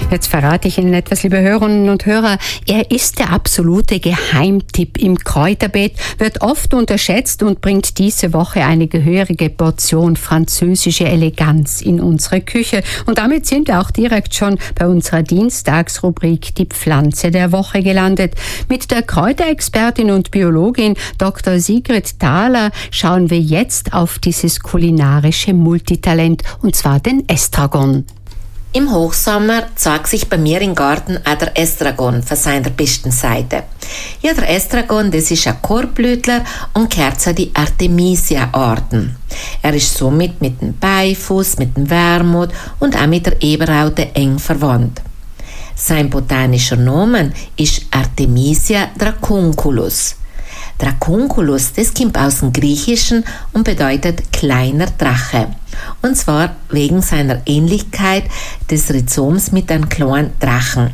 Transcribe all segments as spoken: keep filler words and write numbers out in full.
Jetzt verrate ich Ihnen etwas, liebe Hörerinnen und Hörer. Er ist der absolute Geheimtipp im Kräuterbeet, wird oft unterschätzt und bringt diese Woche eine gehörige Portion französische Eleganz in unsere Küche. Und damit sind wir auch direkt schon bei unserer Dienstagsrubrik Die Pflanze der Woche gelandet. Mit der Kräuterexpertin und Biologin Doktor Sigrid Thaler schauen wir jetzt auf dieses kulinarische Multitalent, und zwar den Estragon. Im Hochsommer zeigt sich bei mir im Garten auch der Estragon von seiner besten Seite. Ja, der Estragon, das ist ein Korbblütler und gehört zu den Artemisia-Arten. Er ist somit mit dem Beifuß, mit dem Wermut und auch mit der Eberraude eng verwandt. Sein botanischer Name ist Artemisia dracunculus. Dracunculus, das kommt aus dem Griechischen und bedeutet kleiner Drache. Und zwar wegen seiner Ähnlichkeit des Rhizoms mit einem kleinen Drachen.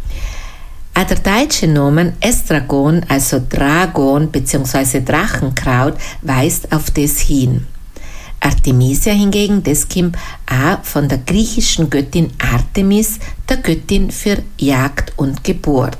Auch der deutsche Name Estragon, also Dragon bzw. Drachenkraut, weist auf das hin. Artemisia hingegen, das kommt auch von der griechischen Göttin Artemis, der Göttin für Jagd und Geburt.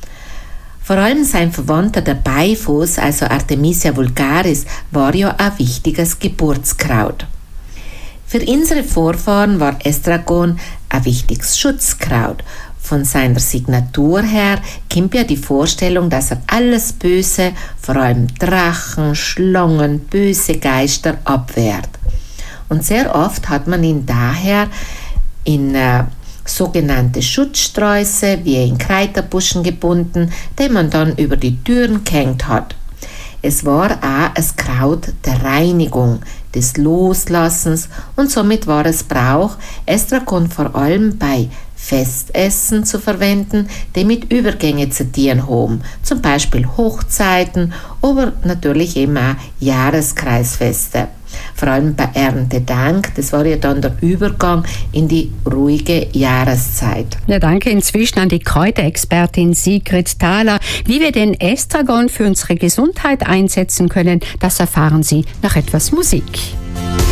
Vor allem sein Verwandter der Beifuß, also Artemisia vulgaris, war ja ein wichtiges Geburtskraut. Für unsere Vorfahren war Estragon ein wichtiges Schutzkraut. Von seiner Signatur her kommt ja die Vorstellung, dass er alles Böse, vor allem Drachen, Schlangen, böse Geister abwehrt. Und sehr oft hat man ihn daher in äh, sogenannte Schutzsträuße wie in Kräuterbuschen gebunden, die man dann über die Türen gehängt hat. Es war auch ein Kraut der Reinigung, des Loslassens, und somit war es Brauch, Estragon vor allem bei Festessen zu verwenden, die mit Übergänge zu tun haben, zum Beispiel Hochzeiten, aber natürlich eben auch Jahreskreisfeste. Vor allem bei Erntedank, das war ja dann der Übergang in die ruhige Jahreszeit. Ja, danke inzwischen an die Kräuterexpertin Sigrid Thaler. Wie wir den Estragon für unsere Gesundheit einsetzen können, das erfahren Sie nach etwas Musik.